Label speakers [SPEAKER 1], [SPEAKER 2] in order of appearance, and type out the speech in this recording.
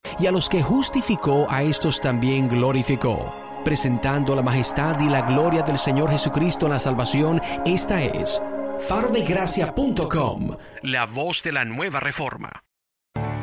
[SPEAKER 1] y a los que justificó, a estos también glorificó. Presentando la majestad y la gloria del Señor Jesucristo en la salvación, esta es farodegracia.com, la voz de la nueva reforma.